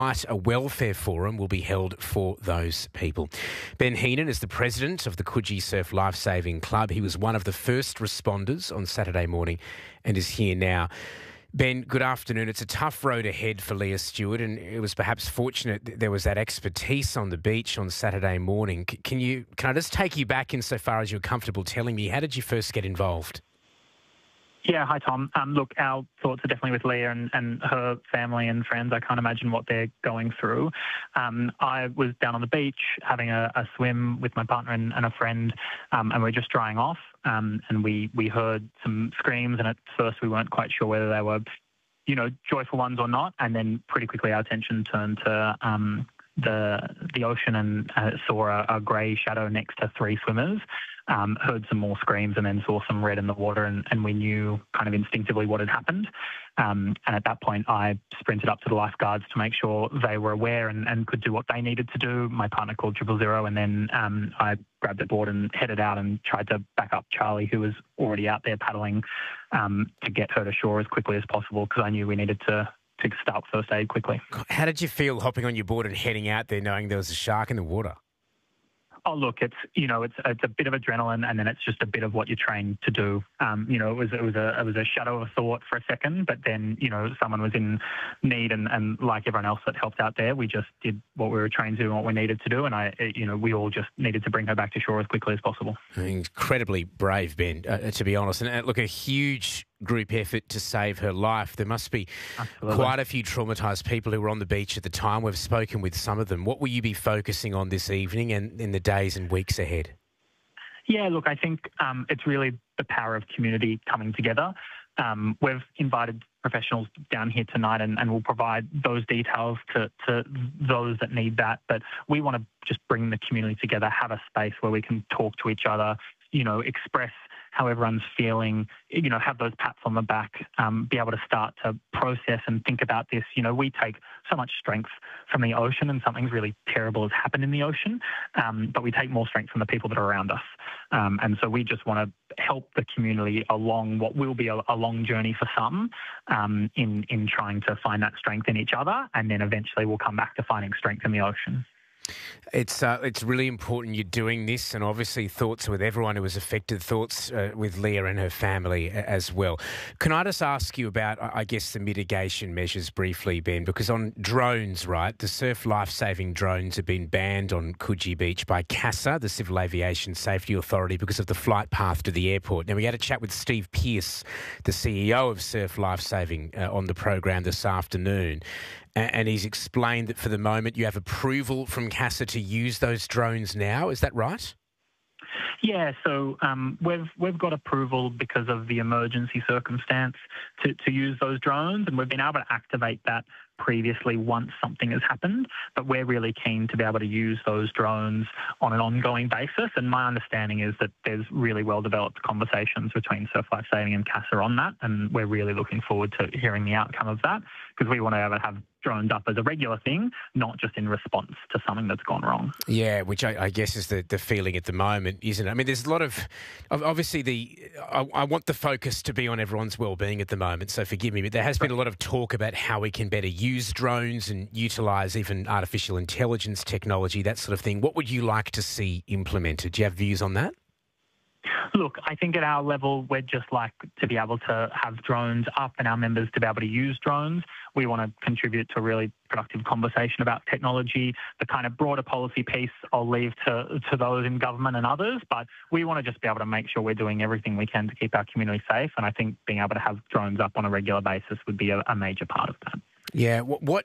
Tonight, a welfare forum will be held for those people. Ben Heenan is the president of the Coogee Surf Lifesaving Club. He was one of the first responders on Saturday morning and is here now. Ben, good afternoon. It's a tough road ahead for Leah Stewart, and it was perhaps fortunate that there was that expertise on the beach on Saturday morning. Can I just take you back insofar as you're comfortable telling me, how did you first get involved? Yeah, hi Tom. Look, our thoughts are definitely with Leah and her family and friends. I can't imagine what they're going through. I was down on the beach having a swim with my partner and a friend, and we're just drying off. And we heard some screams, and at first we weren't quite sure whether they were, joyful ones or not. And then pretty quickly our attention turned to the ocean and saw a grey shadow next to three swimmers. Heard some more screams and then saw some red in the water, and we knew kind of instinctively what had happened. And at that point, I sprinted up to the lifeguards to make sure they were aware and could do what they needed to do. My partner called 000, and then I grabbed the board and headed out and tried to back up Charlie, who was already out there paddling, to get her to shore as quickly as possible, because I knew we needed to start first aid quickly. How did you feel hopping on your board and heading out there knowing there was a shark in the water? Oh, look, it's a bit of adrenaline, and then it's just a bit of what you're trained to do. It was a shadow of a thought for a second, but then, someone was in need, and like everyone else that helped out there, we just did what we were trained to and what we needed to do, and we all just needed to bring her back to shore as quickly as possible. Incredibly brave, Ben, to be honest. And look, a huge group effort to save her life. There must be quite a few traumatised people who were on the beach at the time. We've spoken with some of them. What will you be focusing on this evening and in the days and weeks ahead? Yeah, look, I think it's really the power of community coming together. We've invited professionals down here tonight, and we'll provide those details to those that need that. But we want to just bring the community together, have a space where we can talk to each other, express how everyone's feeling, have those pats on the back, be able to start to process and think about this. We take so much strength from the ocean, and something's really terrible has happened in the ocean, but we take more strength from the people that are around us. And so we just want to help the community along what will be a long journey for some, in trying to find that strength in each other, and then eventually we'll come back to finding strength in the ocean. It's really important you're doing this, and obviously thoughts with everyone who was affected, thoughts with Leah and her family as well. Can I just ask you about, I guess, the mitigation measures briefly, Ben, because on drones, right, the surf life-saving drones have been banned on Coogee Beach by CASA, the Civil Aviation Safety Authority, because of the flight path to the airport. Now, we had a chat with Steve Pearce, the CEO of Surf Lifesaving, on the program this afternoon. And he's explained that for the moment you have approval from CASA to use those drones now. Is that right? Yeah, so we've got approval because of the emergency circumstance to use those drones, and we've been able to activate that previously once something has happened, but we're really keen to be able to use those drones on an ongoing basis. And my understanding is that there's really well-developed conversations between Surf Lifesaving and CASA on that, and we're really looking forward to hearing the outcome of that, because we want to be able to have drones up as a regular thing, not just in response to something that's gone wrong. Yeah, which I guess is the feeling at the moment, isn't it? I mean, there's a lot of, obviously I want the focus to be on everyone's well-being at the moment, so forgive me, but there has been a lot of talk about how we can better use drones and utilise even artificial intelligence technology, that sort of thing. What would you like to see implemented? Do you have views on that? Look, I think at our level, we'd just like to be able to have drones up and our members to be able to use drones. We want to contribute to a really productive conversation about technology. The kind of broader policy piece I'll leave to those in government and others, but we want to just be able to make sure we're doing everything we can to keep our community safe, and I think being able to have drones up on a regular basis would be a major part of that. Yeah,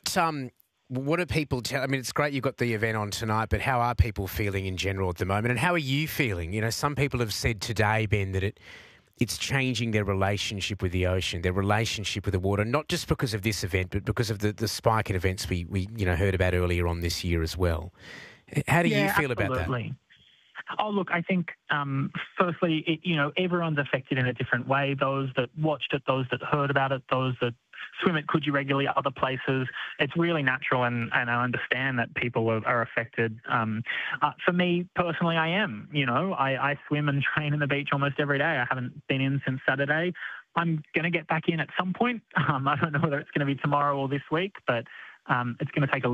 what do people tell? I mean, it's great you've got the event on tonight, but how are people feeling in general at the moment? And how are you feeling? Some people have said today, Ben, that it's changing their relationship with the ocean, their relationship with the water, not just because of this event, but because of the spike in events we heard about earlier on this year as well. How do you feel about that? Oh, look, I think, firstly, everyone's affected in a different way. Those that watched it, those that heard about it, those that swim at Coogee regularly, other places. It's really natural, and I understand that people are affected. For me personally, I am. I swim and train in the beach almost every day. I haven't been in since Saturday. I'm going to get back in at some point. I don't know whether it's going to be tomorrow or this week, but It's going to take a